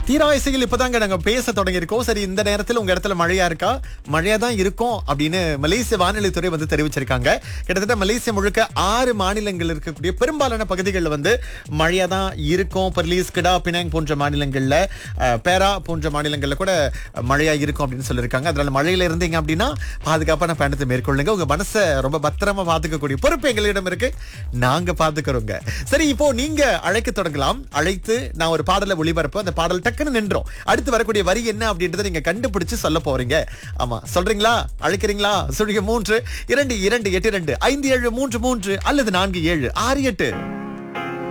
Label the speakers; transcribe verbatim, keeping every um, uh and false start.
Speaker 1: தீராயசையில் இப்பதாங்க நாங்க பேச தொடங்கியிருக்கோம். சரி, இந்த நேரத்தில் உங்க இடத்துல மழையா இருக்கா? மழையா தான் இருக்கும் அப்படின்னு மலேசிய வானிலைத்துறை வந்து தெரிவிச்சிருக்காங்க. கிட்டத்தட்ட மலேசியா முழுக்க ஆறு மாநிலங்கள் இருக்கக்கூடிய பெரும்பாலான பகுதிகளில் வந்து மழையா தான் இருக்கும். பர்லீஸ், கிடா, பினாங் போன்ற மாநிலங்கள்ல, அஹ், பேரா போன்ற மாநிலங்கள்ல கூட மழையா இருக்கும் அப்படின்னு சொல்லியிருக்காங்க. அதனால மழையில இருந்தீங்க அப்படின்னா பாதுகாப்பான பயணத்தை மேற்கொள்ளுங்க. உங்க மனசை ரொம்ப பத்திரமா பாத்துக்கக்கூடிய பொறுப்பு எங்களிடம் இருக்கு. நாங்க பாத்துக்கிறோங்க. சரி, இப்போ நீங்க அழைக்க தொடங்கலாம். அழைத்து நான் ஒரு பாடலை ஒளிபரப்பு. அந்த பாடல் டக்குன்னு நின்றோம். அடுத்து வரக்கூடிய வரி என்ன அப்படின்றத நீங்க கண்டுபிடிச்சு சொல்ல போறீங்க. ஆமா, சொல்றீங்களா? அழைக்கிறீங்களா? சுழிய மூன்று இரண்டு இரண்டு எட்டு இரண்டு ஐந்து ஏழு மூன்று மூன்று அல்லது நான்கு ஏழு ஆறு எட்டு.